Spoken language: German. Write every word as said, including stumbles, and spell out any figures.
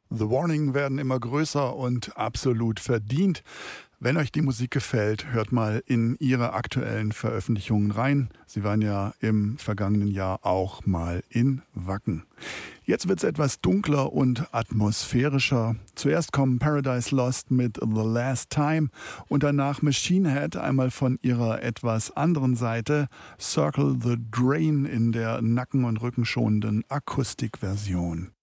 The Warning werden immer größer und absolut verdient. Wenn euch die Musik gefällt, hört mal in ihre aktuellen Veröffentlichungen rein. Sie waren ja im vergangenen Jahr auch mal in Wacken. Jetzt wird's etwas dunkler und atmosphärischer. Zuerst kommen Paradise Lost mit The Last Time und danach Machine Head einmal von ihrer etwas anderen Seite, Circle the Drain in der nacken- und rückenschonenden Akustikversion.